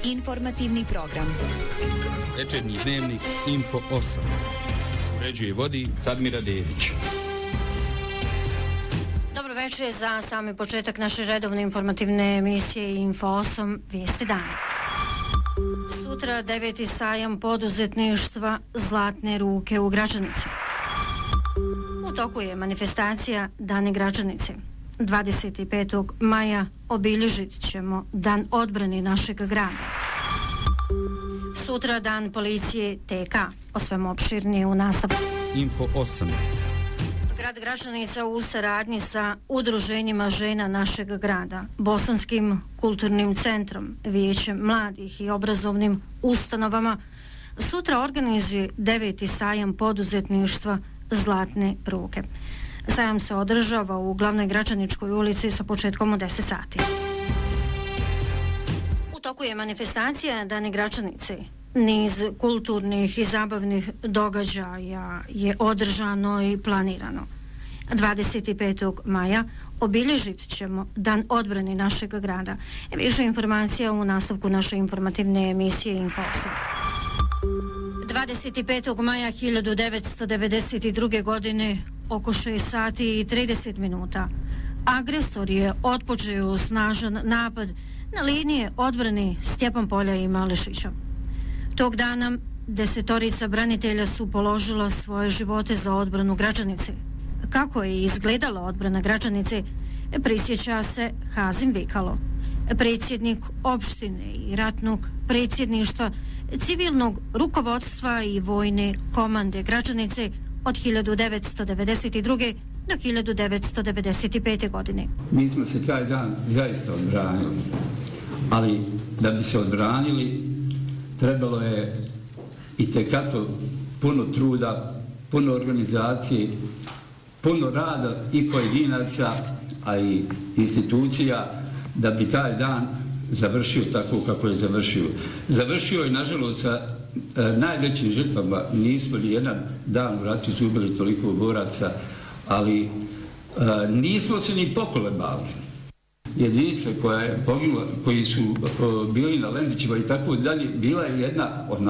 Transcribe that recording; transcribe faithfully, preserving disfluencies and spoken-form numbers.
Informativni program. Večernji dnevnik Info osam. Uređuje i vodi Sadmira Dedić. Dobro večer za sami početak naše redovne informativne emisije Info osam Vijesti dana. Sutra deveti sajam poduzetništva Zlatne ruke u Gračanici. U toku je manifestacija Dani Gračanice. dvadeset petog maja obilježit ćemo Dan odbrane našeg grada. Sutra Dan policije T K, o svem opširnije u nastavku. Info osam. Grad Gračanica u saradnji sa udruženjima žena našeg grada, Bosanskim kulturnim centrom, Vijećem mladih i obrazovnim ustanovama, sutra organizuje deveti sajam poduzetništva Zlatne ruke. Sajam se održava u glavnoj Gračaničkoj ulici sa početkom u deset sati. U toku je manifestacija Dani Gračanice. Niz kulturnih i zabavnih događaja je održano i planirano. dvadeset petog maja obilježit ćemo Dan odbrane našeg grada. Više informacija u nastavku naše informativne emisije Info osam. dvadeset petog maja hiljadu devetsto devedeset druge. godine oko šest sati i trideset minuta agresor je otpočeo snažan napad na linije odbrane Stjepan Polja i Malešića. Tog dana desetorica branitelja su položila svoje živote za odbranu Gračanice. Kako je izgledala odbrana Gračanice, prisjeća se Hazim Vikalo, predsjednik opštine i ratnog predsjedništva civilnog rukovodstva i vojne komande Gračanice od hiljadu devetsto devedeset druge. do hiljadu devetsto devedeset pete. godine. Mi smo se taj dan zaista odbranili, ali da bi se odbranili trebalo je i tekako puno truda, puno organizacije, puno rada i pojedinaca, a i institucija da bi taj dan završio tako kako je završio. Završio je, nažalost, sa e, najvećim žrtvama. Nismo li jedan dan u ratu izgubili toliko boraca, ali e, nismo se ni pokolebali. Jedinice koja je poginula, koji su e, bili na Lendićima i tako dalje, bila je jedna od